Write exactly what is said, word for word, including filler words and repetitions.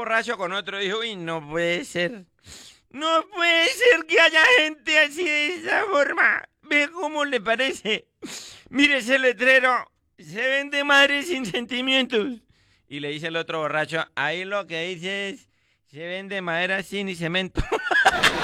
borracho con otro dijo, uy, no puede ser. No puede ser que haya gente así de esa forma. Ve cómo le parece. Mire ese letrero. Se vende madre sin sentimientos. Y le dice el otro borracho, ahí lo que dice es, se vende madera sin ni cemento.